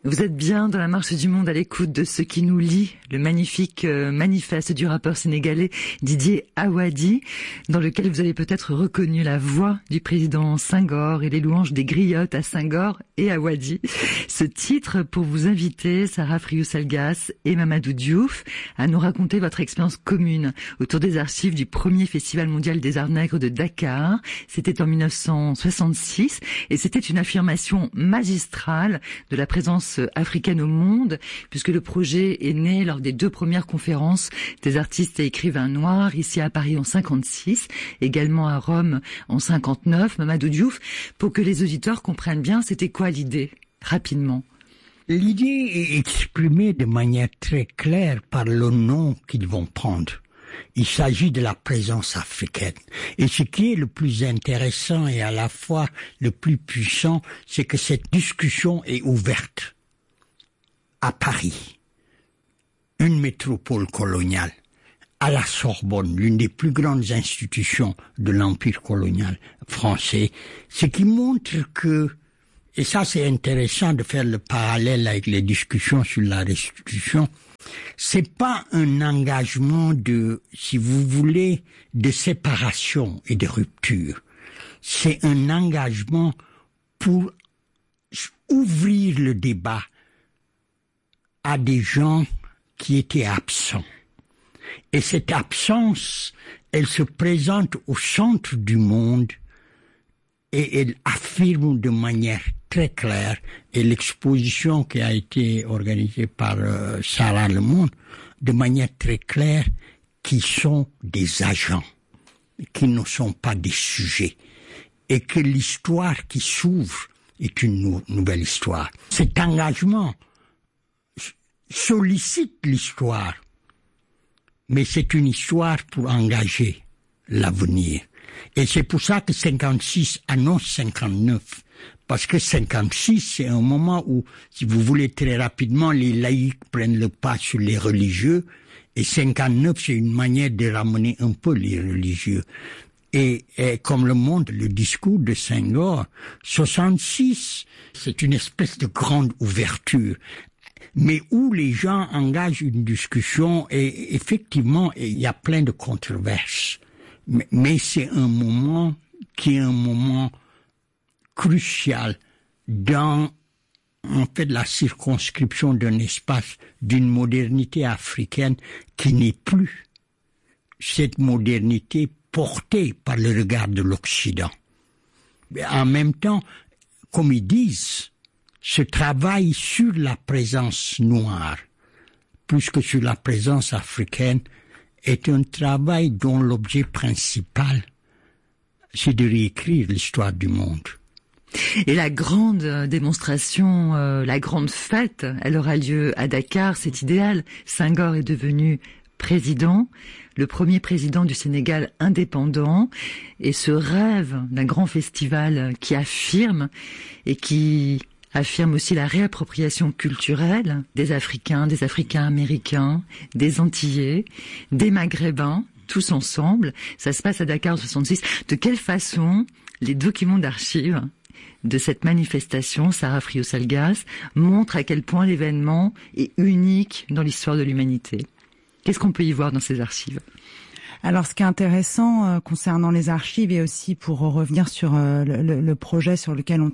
Vous êtes bien dans la marche du monde à l'écoute de ce qui nous lie, le magnifique manifeste du rappeur sénégalais Didier Awadi, dans lequel vous avez peut-être reconnu la voix du président Senghor et les louanges des griottes à Senghor et Awadi. Ce titre pour vous inviter, Sarah Friou-Salgas et Mamadou Diouf, à nous raconter votre expérience commune autour des archives du premier Festival mondial des arts nègres de Dakar. C'était en 1966 et c'était une affirmation magistrale de la présence africaine au monde, puisque le projet est né lors des 2 premières conférences des artistes et écrivains noirs, ici à Paris en 56, également à Rome en 59. Mamadou Diouf, pour que les auditeurs comprennent bien, c'était quoi l'idée, rapidement? L'idée est exprimée de manière très claire par le nom qu'ils vont prendre. Il s'agit de la présence africaine. Et ce qui est le plus intéressant et à la fois le plus puissant, c'est que cette discussion est ouverte à Paris, une métropole coloniale, à la Sorbonne, l'une des plus grandes institutions de l'empire colonial français, ce qui montre que, et ça c'est intéressant de faire le parallèle avec les discussions sur la restitution, c'est pas un engagement de, si vous voulez, de séparation et de rupture. C'est un engagement pour ouvrir le débat à des gens qui étaient absents. Et cette absence, elle se présente au centre du monde et elle affirme de manière très claire, et l'exposition qui a été organisée par Sarah Le Monde, de manière très claire, qui sont des agents, qui ne sont pas des sujets, et que l'histoire qui s'ouvre est une nouvelle histoire. Cet engagement sollicite l'histoire, mais c'est une histoire pour engager l'avenir. Et c'est pour ça que 56 annonce 59, parce que 56 c'est un moment où, si vous voulez très rapidement, les laïcs prennent le pas sur les religieux, et 59 c'est une manière de ramener un peu les religieux. Et comme le montre le discours de Senghor, 66 c'est une espèce de grande ouverture, mais où les gens engagent une discussion et effectivement il y a plein de controverses. Mais c'est un moment qui est un moment crucial dans, en fait, la circonscription d'un espace d'une modernité africaine qui n'est plus cette modernité portée par le regard de l'Occident. Mais en même temps, comme ils disent, ce travail sur la présence noire, plus que sur la présence africaine, est un travail dont l'objet principal, c'est de réécrire l'histoire du monde. Et la grande démonstration, la grande fête, elle aura lieu à Dakar, c'est idéal. Senghor est devenu président, le premier président du Sénégal indépendant, et ce rêve d'un grand festival qui affirme et qui affirme aussi la réappropriation culturelle des Africains américains, des Antillais, des Maghrébins, tous ensemble. Ça se passe à Dakar en 66. De quelle façon les documents d'archives de cette manifestation, Sarah Friou-Salgas, montrent à quel point l'événement est unique dans l'histoire de l'humanité? Qu'est-ce qu'on peut y voir dans ces archives? Alors, ce qui est intéressant concernant les archives, et aussi pour revenir sur le projet sur lequel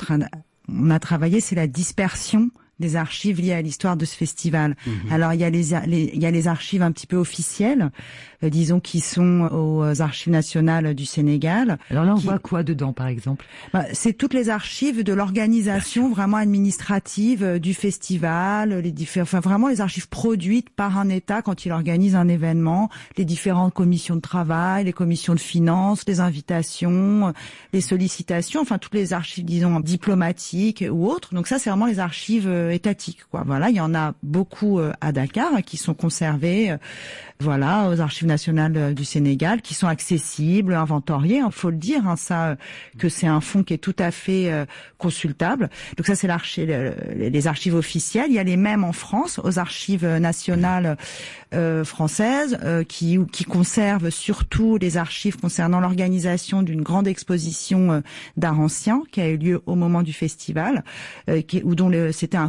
on a travaillé, c'est la dispersion des archives liées à l'histoire de ce festival. Alors il y a les archives un petit peu officielles, disons, qui sont aux archives nationales du Sénégal. Alors là on voit quoi dedans, par exemple? C'est toutes les archives de l'organisation vraiment administrative du festival, vraiment les archives produites par un État quand il organise un événement, les différentes commissions de travail, les commissions de finances, les invitations, les sollicitations, enfin toutes les archives, disons, diplomatiques ou autres. Donc ça c'est vraiment les archives étatiques, quoi. Voilà, il y en a beaucoup à Dakar qui sont conservées, voilà, aux archives nationales du Sénégal, qui sont accessibles, inventoriées. Il faut le dire, hein, ça, que c'est un fonds qui est tout à fait consultable. Donc ça, c'est les archives officielles. Il y a les mêmes en France, aux archives nationales françaises, qui conservent surtout les archives concernant l'organisation d'une grande exposition d'art ancien qui a eu lieu au moment du festival, dont c'était un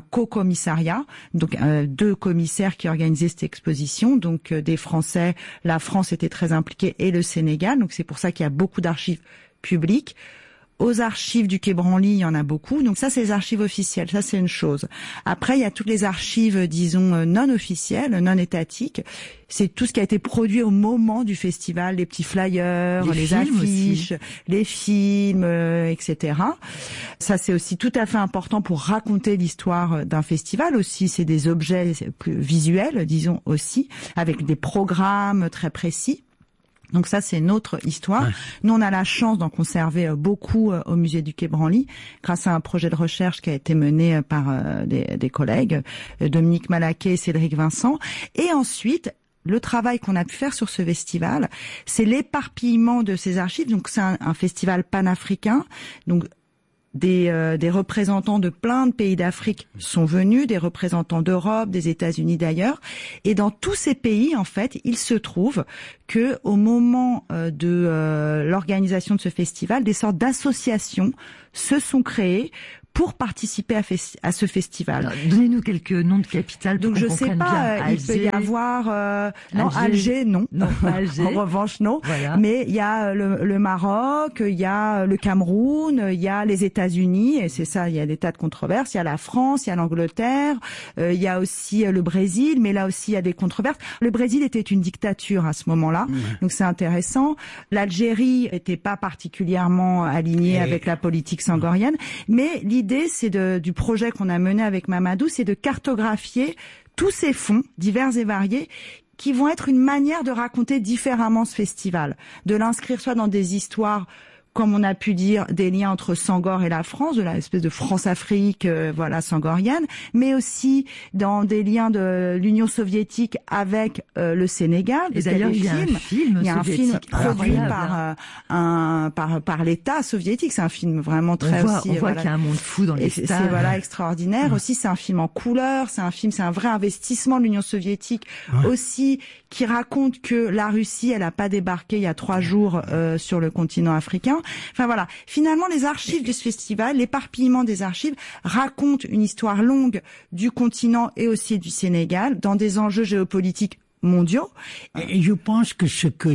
co-commissariat, donc 2 commissaires qui organisaient cette exposition, donc des Français, la France était très impliquée et le Sénégal, donc c'est pour ça qu'il y a beaucoup d'archives publiques. Aux archives du Quai Branly, il y en a beaucoup. Donc ça, c'est les archives officielles. Ça, c'est une chose. Après, il y a toutes les archives, disons, non officielles, non étatiques. C'est tout ce qui a été produit au moment du festival, les petits flyers, les affiches, les films, etc. Ça, c'est aussi tout à fait important pour raconter l'histoire d'un festival aussi. C'est des objets plus visuels, disons aussi, avec des programmes très précis. Donc ça, c'est notre histoire. Ouais. Nous, on a la chance d'en conserver beaucoup au musée du Quai Branly, grâce à un projet de recherche qui a été mené par des collègues, Dominique Malaquet et Cédric Vincent. Et ensuite, le travail qu'on a pu faire sur ce festival, c'est l'éparpillement de ces archives. Donc c'est un festival panafricain. Donc des représentants de plein de pays d'Afrique sont venus, des représentants d'Europe, des États-Unis d'ailleurs, et dans tous ces pays, en fait, il se trouve que au moment de l'organisation de ce festival, des sortes d'associations se sont créées pour participer à ce festival. Alors, donnez-nous quelques noms de capitales. Donc je sais pas, il peut y avoir non Alger, non, pas Alger. En revanche non. Voilà. Mais il y a le Maroc, il y a le Cameroun, il y a les États-Unis et c'est ça, il y a des tas de controverses. Il y a la France, il y a l'Angleterre, il y a aussi le Brésil, mais là aussi il y a des controverses. Le Brésil était une dictature à ce moment-là, donc c'est intéressant. L'Algérie était pas particulièrement alignée avec la politique sangorienne, mais l'idée, c'est du projet qu'on a mené avec Mamadou, c'est de cartographier tous ces fonds divers et variés qui vont être une manière de raconter différemment ce festival, de l'inscrire soit dans des histoires, comme on a pu dire, des liens entre Sangor et la France, de l'espèce de France-Afrique, voilà, sangorienne, mais aussi dans des liens de l'Union soviétique avec le Sénégal. Et d'ailleurs, il y a un film produit par l'État soviétique. C'est un film vraiment très on voit qu'il y a un monde fou dans les stades. C'est extraordinaire. Aussi, c'est un film en couleur. C'est un vrai investissement de l'Union soviétique. Aussi, qui raconte que la Russie, elle a pas débarqué il y a 3 jours sur le continent africain. Enfin voilà, finalement les archives de ce festival, l'éparpillement des archives racontent une histoire longue du continent et aussi du Sénégal dans des enjeux géopolitiques mondiaux. Et je pense que ce que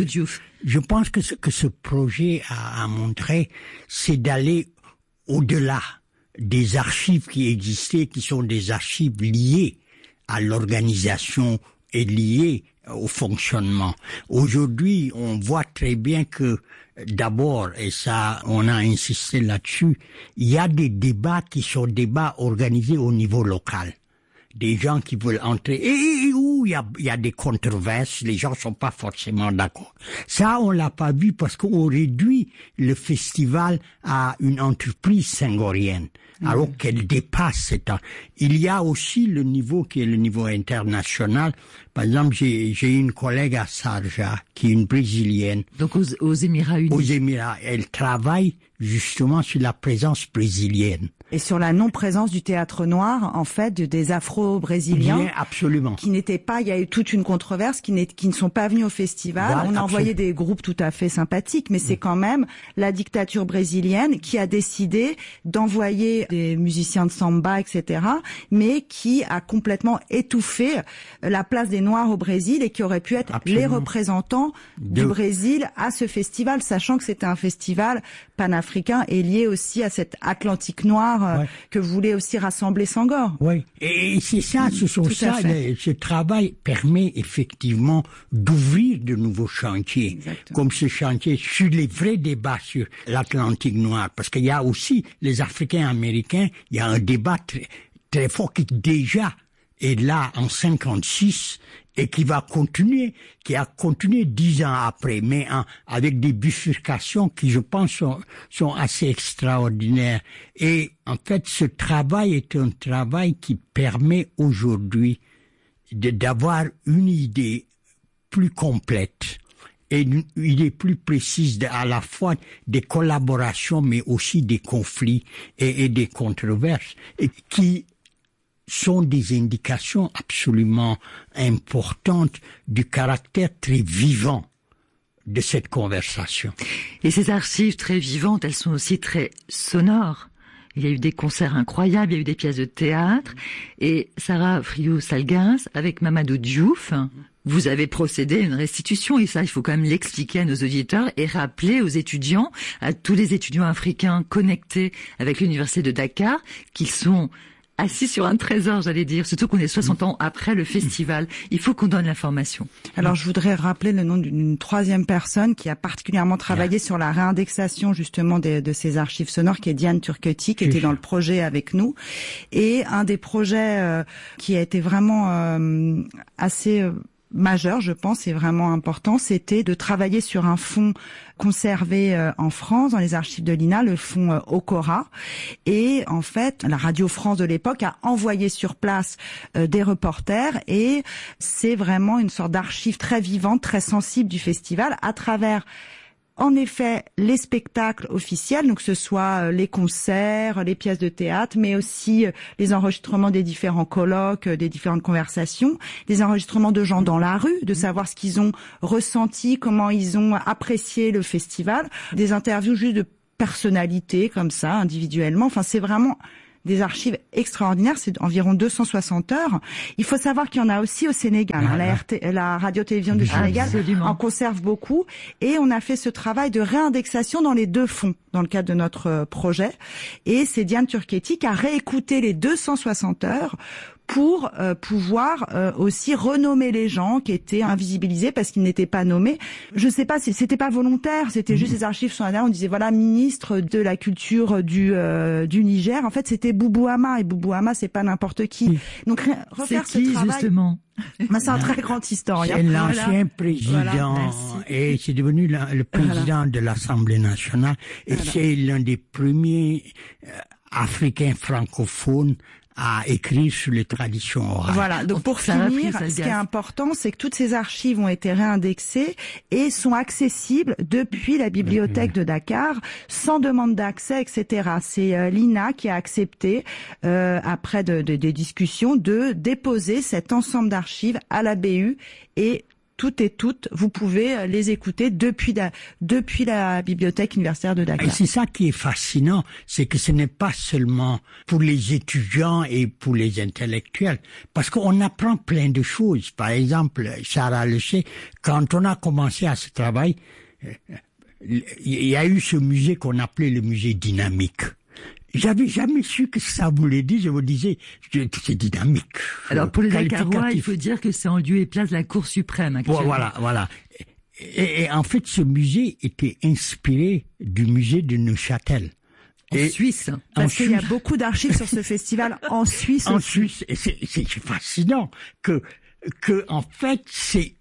ce projet a montré, c'est d'aller au-delà des archives qui existaient, qui sont des archives liées à l'organisation et liées au fonctionnement. Aujourd'hui, on voit très bien que d'abord, et ça, on a insisté là-dessus, il y a des débats qui sont débats organisés au niveau local. Des gens qui veulent entrer, et où il y a des controverses, les gens sont pas forcément d'accord. Ça, on l'a pas vu parce qu'on réduit le festival à une entreprise sangorienne, alors qu'elle dépasse cet temps. Il y a aussi le niveau qui est le niveau international. Par exemple, j'ai une collègue à Sharjah, qui est une Brésilienne. Donc aux Émirats Unis. Aux Émirats. Elle travaille justement sur la présence brésilienne. Et sur la non-présence du théâtre noir, en fait, des Afro-Brésiliens. Bien, absolument. Qui n'étaient pas, il y a eu toute une controverse, qui ne sont pas venus au festival. Voilà, on a envoyé des groupes tout à fait sympathiques, mais c'est quand même la dictature brésilienne qui a décidé d'envoyer des musiciens de samba, etc., mais qui a complètement étouffé la place des Noirs au Brésil et qui aurait pu être les représentants du Brésil à ce festival, sachant que c'était un festival panafricain et lié aussi à cet Atlantique noir que voulait aussi rassembler Sangor. Oui, et c'est ça, ce travail permet effectivement d'ouvrir de nouveaux chantiers. Exactement. Comme ce chantier sur les vrais débats sur l'Atlantique noir, parce qu'il y a aussi les Africains américains, il y a un débat très, très fort qui déjà est là en 56 et qui va continuer, qui a continué 10 ans après, mais avec des bifurcations qui, je pense, sont assez extraordinaires. Et en fait, ce travail est un travail qui permet aujourd'hui d'avoir une idée plus complète et une idée plus précise à la fois des collaborations, mais aussi des conflits et des controverses, et qui sont des indications absolument importantes du caractère très vivant de cette conversation. Et ces archives très vivantes, elles sont aussi très sonores. il y a eu des concerts incroyables, il y a eu des pièces de théâtre. Et Sarah Friou-Salgas, avec Mamadou Diouf, vous avez procédé à une restitution. Et ça, il faut quand même l'expliquer à nos auditeurs et rappeler aux étudiants, à tous les étudiants africains connectés avec l'université de Dakar, qu'ils sont assis sur un trésor, j'allais dire, surtout qu'on est 60 ans après le festival. Il faut qu'on donne l'information. Alors, je voudrais rappeler le nom d'une troisième personne qui a particulièrement travaillé sur la réindexation, justement, de ces archives sonores, qui est Diane Turquetti, qui était dans le projet avec nous. Et un des projets qui a été vraiment assez majeur, je pense, et vraiment important, c'était de travailler sur un fonds conservé en France, dans les archives de l'INA, le fonds Okora. Et en fait, la Radio France de l'époque a envoyé sur place des reporters, et c'est vraiment une sorte d'archive très vivante, très sensible du festival, à travers en effet les spectacles officiels, donc que ce soit les concerts, les pièces de théâtre, mais aussi les enregistrements des différents colloques, des différentes conversations, des enregistrements de gens dans la rue, de savoir ce qu'ils ont ressenti, comment ils ont apprécié le festival, des interviews juste de personnalités comme ça, individuellement. Enfin, c'est vraiment des archives extraordinaires, c'est environ 260 heures. Il faut savoir qu'il y en a aussi au Sénégal. La radio-télévision du Sénégal en conserve beaucoup. Et on a fait ce travail de réindexation dans les deux fonds, dans le cadre de notre projet. Et c'est Diane Turquetti qui a réécouté les 260 heures pour pouvoir aussi renommer les gens qui étaient invisibilisés parce qu'ils n'étaient pas nommés. Je sais pas si c'était pas volontaire, c'était juste les archives sont là, on disait voilà, ministre de la culture du Niger. En fait, c'était Boubou Hama, et Boubou Hama, c'est pas n'importe qui. Donc refaire ce travail, justement. C'est un très grand historien. C'est l'ancien président, et c'est devenu le président de l'Assemblée nationale, et c'est l'un des premiers Africains francophones à écrire sur les traditions orales. Voilà, donc pour finir, ce qui est important, c'est que toutes ces archives ont été réindexées et sont accessibles depuis la bibliothèque de Dakar, sans demande d'accès, etc. C'est l'INA qui a accepté, après des discussions, de déposer cet ensemble d'archives à la BU, et toutes et toutes, vous pouvez les écouter depuis la bibliothèque universitaire de Dakar. Et c'est ça qui est fascinant, c'est que ce n'est pas seulement pour les étudiants et pour les intellectuels, parce qu'on apprend plein de choses. Par exemple, Sarah le sait, quand on a commencé à ce travail, il y a eu ce musée qu'on appelait le musée dynamique. J'avais jamais su que ça voulait dire. Je vous disais, c'est dynamique. Alors pour les Dakarois, il faut dire que c'est en lieu et place de la Cour suprême actuellement. Voilà. Et en fait, ce musée était inspiré du musée de Neuchâtel. En Suisse. Parce qu'il y a beaucoup d'archives sur ce festival en Suisse. En Suisse. Et c'est fascinant que en fait, c'est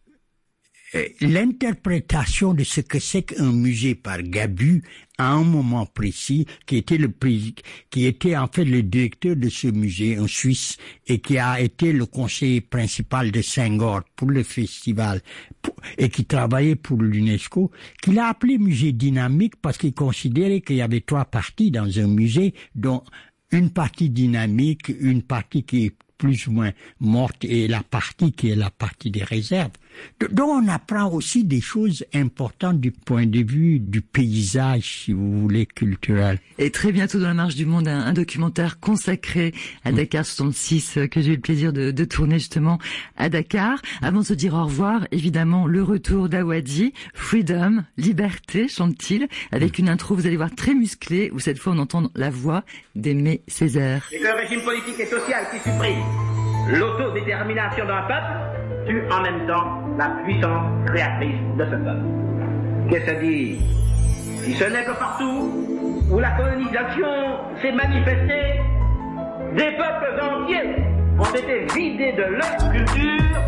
l'interprétation de ce que c'est qu'un musée par Gabu à un moment précis, qui était en fait le directeur de ce musée en Suisse et qui a été le conseiller principal de Senghor pour le festival et qui travaillait pour l'UNESCO, qu'il a appelé musée dynamique parce qu'il considérait qu'il y avait 3 parties dans un musée, dont une partie dynamique, une partie qui est plus ou moins morte et la partie qui est la partie des réserves. Donc on apprend aussi des choses importantes du point de vue du paysage, si vous voulez, culturel. Et très bientôt dans la marche du monde, un documentaire consacré à Dakar 66 que j'ai eu le plaisir de tourner justement à Dakar. Avant de se dire au revoir, évidemment, le retour d'Awadi, Freedom, Liberté, chante-t-il, avec une intro, vous allez voir, très musclée, où cette fois on entend la voix d'Aimé Césaire. Et que le régime politique et social qui supprime l'autodétermination d'un peuple tue en même temps la puissance créatrice de ce peuple. Qu'est-ce à dire? Si ce n'est que partout où la colonisation s'est manifestée, des peuples entiers ont été vidés de leur culture